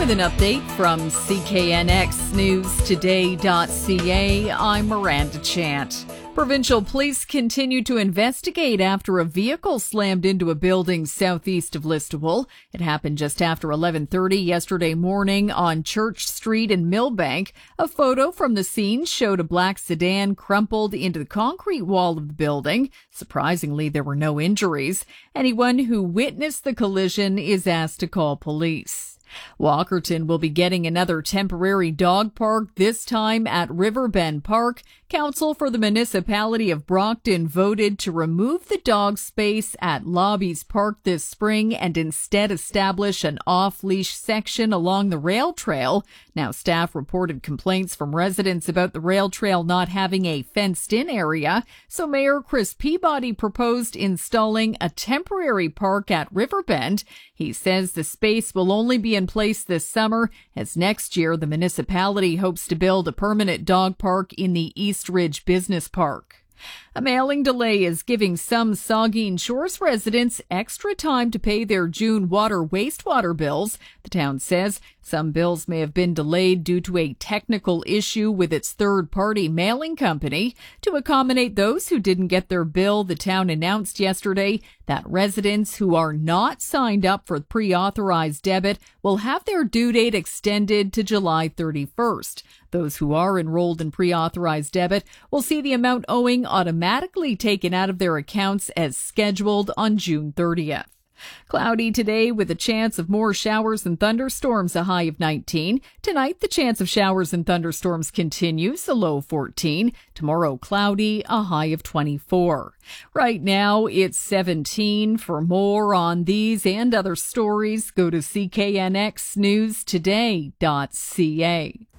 with an update from CKNXNewsToday.ca. I'm Miranda Chant. Provincial police continue to investigate after a vehicle slammed into a building southeast of Listowel. It happened just after 11:30 yesterday morning on Church Street in Millbank. A photo from the scene showed a black sedan crumpled into the concrete wall of the building. Surprisingly, there were no injuries. Anyone who witnessed the collision is asked to call police. Walkerton will be getting another temporary dog park, this time at Riverbend Park. Council for the Municipality of Brockton voted to remove the dog space at Lobbies Park this spring and instead establish an off-leash section along the rail trail. Now, staff reported complaints from residents about the rail trail not having a fenced-in area, so Mayor Chris Peabody proposed installing a temporary park at Riverbend. He says the space will only be in place this summer, as next year the municipality hopes to build a permanent dog park in the East Ridge Business Park. A mailing delay is giving some Saugeen Shores residents extra time to pay their June wastewater bills. The town says some bills may have been delayed due to a technical issue with its third-party mailing company. To accommodate those who didn't get their bill, the town announced yesterday that residents who are not signed up for pre-authorized debit will have their due date extended to July 31st. Those who are enrolled in pre-authorized debit will see the amount owing automatically taken out of their accounts as scheduled on June 30th. Cloudy today with a chance of more showers and thunderstorms, a high of 19. Tonight, the chance of showers and thunderstorms continues, a low 14. Tomorrow, cloudy, a high of 24. Right now, it's 17. For more on these and other stories, go to CKNXNewsToday.ca.